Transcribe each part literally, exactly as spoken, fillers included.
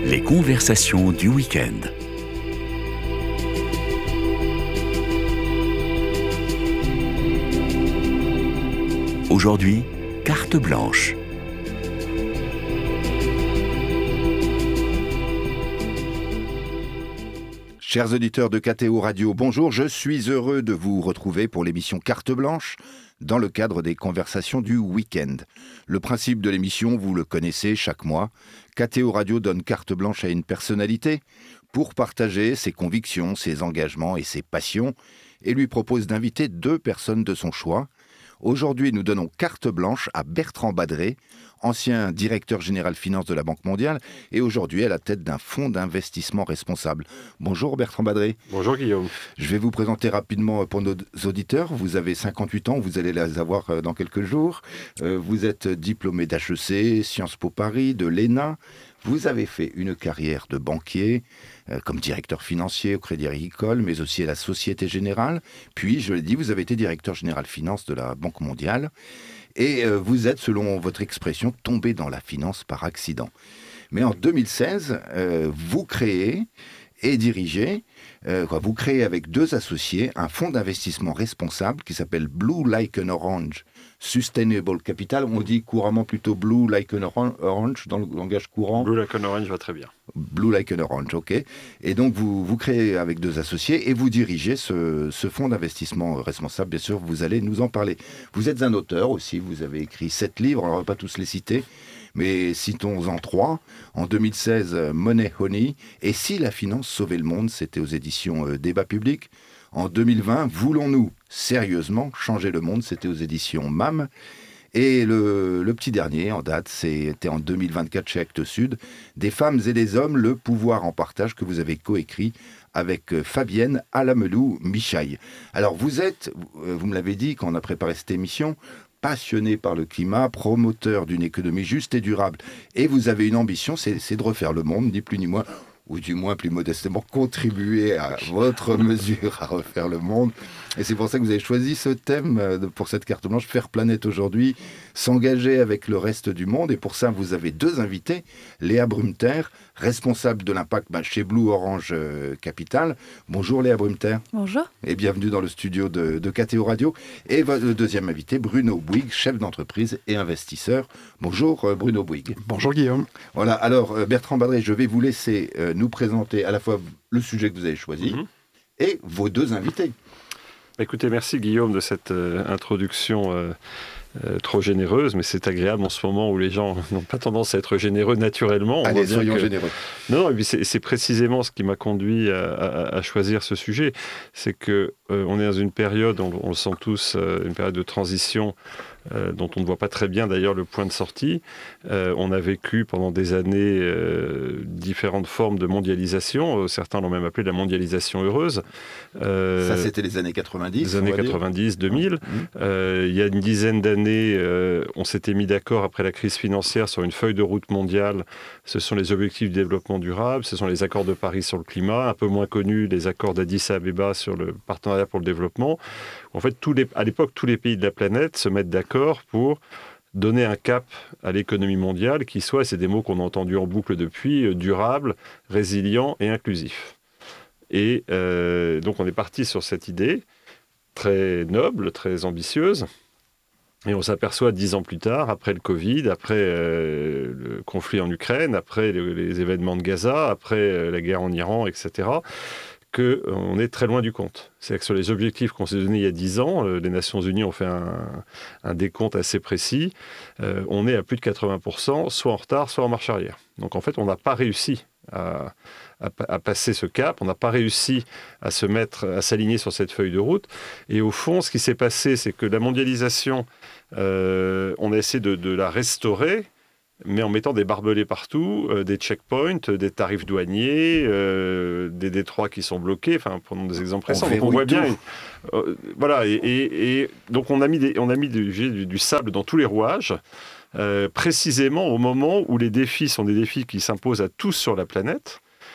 Les conversations du week-end. Aujourd'hui, carte blanche. Chers auditeurs de K T O Radio, bonjour, je suis heureux de vous retrouver pour l'émission Carte Blanche dans le cadre des conversations du week-end. Le principe de l'émission, vous le connaissez chaque mois. K T O Radio donne carte blanche à une personnalité pour partager ses convictions, ses engagements et ses passions et lui propose d'inviter deux personnes de son choix. Aujourd'hui, nous donnons carte blanche à Bertrand Badré, ancien directeur général finance de la Banque mondiale et aujourd'hui à la tête d'un fonds d'investissement responsable. Bonjour Bertrand Badré. Bonjour Guillaume. Je vais vous présenter rapidement pour nos auditeurs. Vous avez cinquante-huit ans, vous allez les avoir dans quelques jours. Vous êtes diplômé d'H E C, Sciences Po Paris, de l'E N A. Vous avez fait une carrière de banquier, euh, comme directeur financier au Crédit Agricole, mais aussi à la Société Générale. Puis, je l'ai dit, vous avez été directeur général finance de la Banque mondiale. Et euh, vous êtes, selon votre expression, tombé dans la finance par accident. Mais en deux mille seize, euh, vous créez et dirigez, euh, quoi, vous créez avec deux associés un fonds d'investissement responsable qui s'appelle Blue Like an Orange Sustainable Capital. On dit couramment plutôt Blue Like an Orange dans le langage courant. Blue Like an Orange va très bien. Blue Like an Orange, ok. Et donc vous, vous créez avec deux associés et vous dirigez ce, ce fonds d'investissement responsable. Bien sûr, vous allez nous en parler. Vous êtes un auteur aussi, vous avez écrit sept livres, on ne va pas tous les citer. Mais citons-en trois. En deux mille seize, Money Honey. Et si la finance sauvait le monde, c'était aux éditions euh, Débat Public. En deux mille vingt, Voulons-nous sérieusement changer le monde, c'était aux éditions M A M. Et le, le petit dernier en date, c'était en deux mille vingt-quatre chez Actes Sud. Des femmes et des hommes, le pouvoir en partage, que vous avez coécrit avec Fabienne Alamelou-Michaille. Alors vous êtes, vous me l'avez dit quand on a préparé cette émission, passionné par le climat, promoteur d'une économie juste et durable. Et vous avez une ambition, c'est, c'est de refaire le monde, ni plus ni moins, ou du moins plus modestement contribuer à votre mesure à refaire le monde. Et c'est pour ça que vous avez choisi ce thème pour cette carte blanche, Faire planète aujourd'hui, s'engager avec le reste du monde. Et pour ça, vous avez deux invités, Léa Brumter, responsable de l'impact bah, chez Blue Orange euh, Capital. Bonjour Léa Brumter. Bonjour. Et bienvenue dans le studio de, de K T O Radio. Et le deuxième invité, Bruno Bouygues, chef d'entreprise et investisseur. Bonjour euh, Bruno Bouygues. Bonjour Guillaume. Voilà, alors euh, Bertrand Badré, je vais vous laisser euh, nous présenter à la fois le sujet que vous avez choisi mm-hmm. et vos deux invités. Écoutez, merci Guillaume de cette euh, introduction euh, euh, trop généreuse, mais c'est agréable en ce moment où les gens n'ont pas tendance à être généreux naturellement. On Allez, soyons que... généreux. Non, non, et puis c'est, c'est précisément ce qui m'a conduit à, à, à choisir ce sujet. C'est qu'on euh, est dans une période, on, on le sent tous, euh, une période de transition Euh, dont on ne voit pas très bien d'ailleurs le point de sortie. Euh, on a vécu pendant des années euh, différentes formes de mondialisation. Euh, certains l'ont même appelé la mondialisation heureuse. Euh, Ça, c'était les années quatre-vingt-dix. Les années quatre-vingt-dix, deux mille. Mmh. Euh, il y a une dizaine d'années, euh, on s'était mis d'accord après la crise financière sur une feuille de route mondiale. Ce sont les objectifs du développement durable, ce sont les accords de Paris sur le climat, un peu moins connus, les accords d'Addis Abeba sur le partenariat pour le développement. En fait, tous les, à l'époque, tous les pays de la planète se mettent d'accord pour donner un cap à l'économie mondiale qui soit, c'est des mots qu'on a entendus en boucle depuis, durable, résilient et inclusif. Et euh, donc, on est parti sur cette idée très noble, très ambitieuse. Et on s'aperçoit dix ans plus tard, après le Covid, après euh, le conflit en Ukraine, après les, les événements de Gaza, après euh, la guerre en Iran, et cetera, qu'on est très loin du compte. C'est-à-dire que sur les objectifs qu'on s'est donnés il y a dix ans, euh, les Nations Unies ont fait un, un décompte assez précis, euh, on est à plus de quatre-vingts pour cent, soit en retard, soit en marche arrière. Donc en fait, on n'a pas réussi à, à, à passer ce cap, on n'a pas réussi à se mettre, à s'aligner sur cette feuille de route. Et au fond, ce qui s'est passé, c'est que la mondialisation, euh, on a essayé de, de la restaurer, mais en mettant des barbelés partout, euh, des checkpoints, des tarifs douaniers, euh, des détroits qui sont bloqués, enfin, prenons des exemples récents. On, donc on voit bien, euh, voilà, et, et, et donc on a mis, des, on a mis du, du, du sable dans tous les rouages, euh, précisément au moment où les défis sont des défis qui s'imposent à tous sur la planète,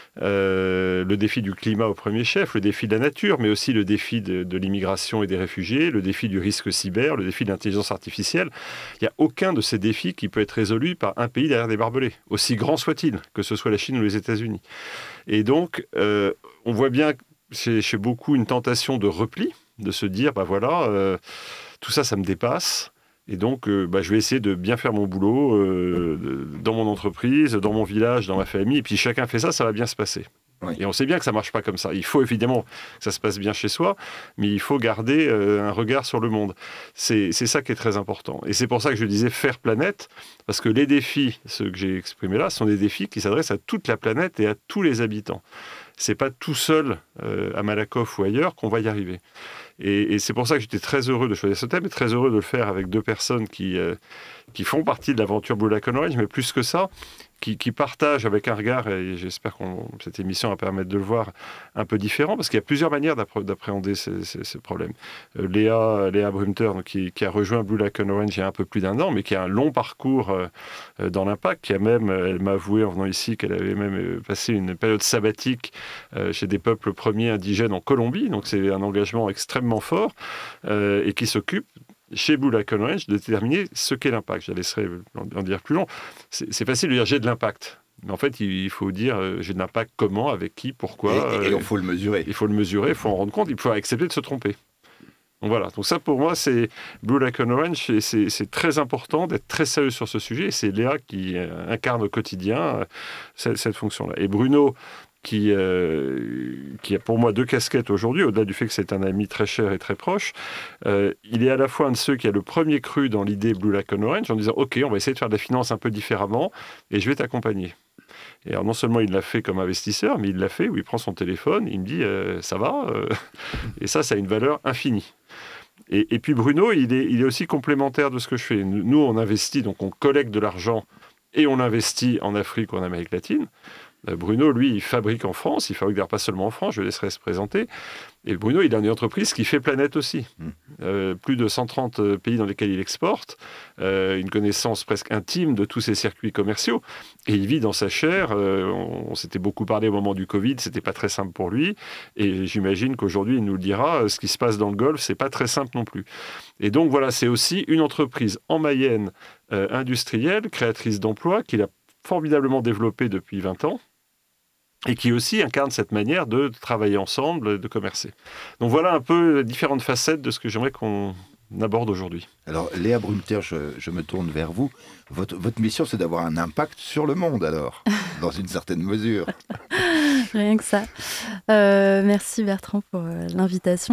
Euh, le défi du climat au premier chef, le défi de la nature, mais aussi le défi de, de l'immigration et des réfugiés, le défi du risque cyber, le défi de l'intelligence artificielle. Il n'y a aucun de ces défis qui peut être résolu par un pays derrière des barbelés, aussi grand soit-il, que ce soit la Chine ou les États-Unis. Et donc, euh, on voit bien chez, chez beaucoup une tentation de repli, de se dire, bah voilà, euh, tout ça, ça me dépasse. Et donc, euh, bah, je vais essayer de bien faire mon boulot euh, de, dans mon entreprise, dans mon village, dans ma famille. Et puis, chacun fait ça, ça va bien se passer. Oui. Et on sait bien que ça ne marche pas comme ça. Il faut évidemment que ça se passe bien chez soi, mais il faut garder euh, un regard sur le monde. C'est, c'est ça qui est très important. Et c'est pour ça que je disais faire planète, parce que les défis, ceux que j'ai exprimés là, sont des défis qui s'adressent à toute la planète et à tous les habitants. Ce n'est pas tout seul euh, à Malakoff ou ailleurs qu'on va y arriver. Et, et c'est pour ça que j'étais très heureux de choisir ce thème et très heureux de le faire avec deux personnes qui, euh, qui font partie de l'aventure Blue Lagoon Orange, mais plus que ça, qui, qui partagent avec un regard, et j'espère que cette émission va permettre de le voir, un peu différent, parce qu'il y a plusieurs manières d'appré- d'appréhender ces, ces, ces problèmes. Euh, Léa, Léa Brumter, donc, qui, qui a rejoint Blue Lagoon Orange il y a un peu plus d'un an, mais qui a un long parcours euh, dans l'impact, qui a même, elle m'a avoué en venant ici qu'elle avait même passé une période sabbatique euh, chez des peuples premiers indigènes en Colombie, donc c'est un engagement extrêmement fort, euh, et qui s'occupe chez Blue Lagoon Orange de déterminer ce qu'est l'impact. Je la laisserai en dire plus long. C'est, c'est facile de dire j'ai de l'impact. Mais en fait, il faut dire euh, j'ai de l'impact comment, avec qui, pourquoi. Et, et, et il faut le mesurer. Il faut le mesurer, il faut en rendre compte, il faut accepter de se tromper. Donc voilà, donc ça pour moi, c'est Blue Lagoon Orange, c'est, c'est, c'est très important d'être très sérieux sur ce sujet. Et c'est Léa qui euh, incarne au quotidien euh, cette, cette fonction-là. Et Bruno, Qui, euh, qui a pour moi deux casquettes aujourd'hui, au-delà du fait que c'est un ami très cher et très proche. Euh, il est à la fois un de ceux qui a le premier cru dans l'idée Blue Lagoon Orange en disant « Ok, on va essayer de faire de la finance un peu différemment et je vais t'accompagner ». Et alors non seulement il l'a fait comme investisseur, mais il l'a fait où il prend son téléphone, il me dit euh, « Ça va euh... ?» Et ça, ça a une valeur infinie. Et, et puis Bruno, il est, il est aussi complémentaire de ce que je fais. Nous, on investit, donc on collecte de l'argent et on investit en Afrique ou en Amérique latine. Bruno, lui, il fabrique en France, il fabrique d'ailleurs pas seulement en France, je laisserai se présenter. Et Bruno, il a une entreprise qui fait planète aussi. Mmh. Euh, plus de cent trente pays dans lesquels il exporte, euh, une connaissance presque intime de tous ses circuits commerciaux. Et il vit dans sa chair. Euh, on, on s'était beaucoup parlé au moment du Covid, c'était pas très simple pour lui. Et j'imagine qu'aujourd'hui, il nous le dira, ce qui se passe dans le Golfe, c'est pas très simple non plus. Et donc voilà, c'est aussi une entreprise en Mayenne euh, industrielle, créatrice d'emplois, qu'il a formidablement développée depuis vingt ans. Et qui aussi incarne cette manière de travailler ensemble, de commercer. Donc voilà un peu les différentes facettes de ce que j'aimerais qu'on aborde aujourd'hui. Alors Léa Brumter, je, je me tourne vers vous. Votre, votre mission, c'est d'avoir un impact sur le monde, alors, dans une certaine mesure. Rien que ça. Euh, merci Bertrand pour euh, l'invitation.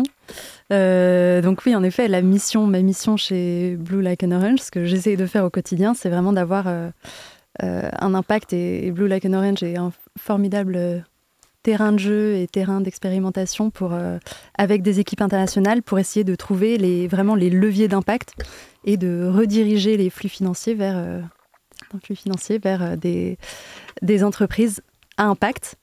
Euh, donc oui, en effet, la mission, ma mission chez Blue Lagoon Orange, ce que j'essaie de faire au quotidien, c'est vraiment d'avoir... Euh, Euh, un impact, et, et Blue Lagoon Orange est un formidable euh, terrain de jeu et terrain d'expérimentation pour, euh, avec des équipes internationales pour essayer de trouver les, vraiment les leviers d'impact et de rediriger les flux financiers vers, euh, flux financiers vers euh, des, des entreprises à impact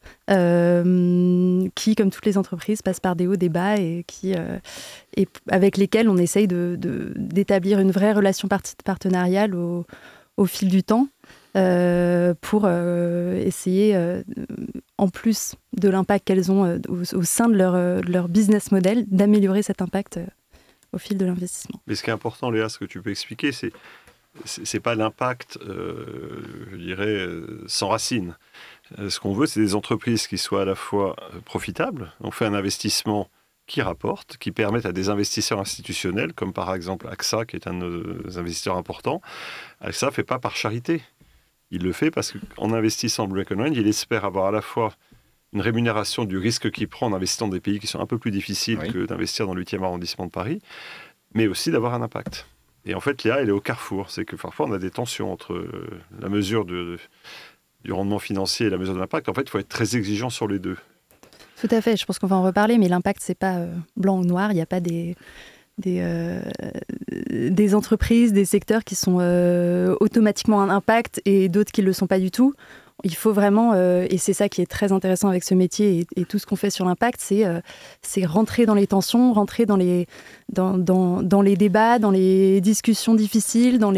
euh, qui, comme toutes les entreprises, passent par des hauts, des bas et, qui, euh, et avec lesquelles on essaye de, de, d'établir une vraie relation part- partenariale au, au fil du temps. Euh, pour euh, essayer, euh, en plus de l'impact qu'elles ont euh, au, au sein de leur, euh, de leur business model, d'améliorer cet impact euh, au fil de l'investissement. Mais ce qui est important, Léa, ce que tu peux expliquer, c'est c'est, c'est pas l'impact, euh, je dirais, euh, sans racines. Euh, ce qu'on veut, c'est des entreprises qui soient à la fois profitables. On fait un investissement qui rapporte, qui permettent à des investisseurs institutionnels, comme par exemple A X A, qui est un de nos investisseurs importants. A X A ne fait pas par charité. Il le fait parce qu'en investissant en Blue Lagoon Orange, il espère avoir à la fois une rémunération du risque qu'il prend en investissant dans des pays qui sont un peu plus difficiles oui. que d'investir dans le huitième arrondissement de Paris, mais aussi d'avoir un impact. Et en fait, Léa, elle est au carrefour. C'est que parfois, on a des tensions entre la mesure de, de, du rendement financier et la mesure de l'impact. En fait, il faut être très exigeant sur les deux. Tout à fait. Je pense qu'on va en reparler, mais l'impact, c'est pas euh, blanc ou noir. Il n'y a pas des... Des, euh, des entreprises, des secteurs qui sont euh, automatiquement un impact et d'autres qui ne le sont pas du tout. Il faut vraiment, euh, et c'est ça qui est très intéressant avec ce métier et, et tout ce qu'on fait sur l'impact, c'est, euh, c'est rentrer dans les tensions, rentrer dans les, dans, dans, dans les débats, dans les discussions difficiles, dans les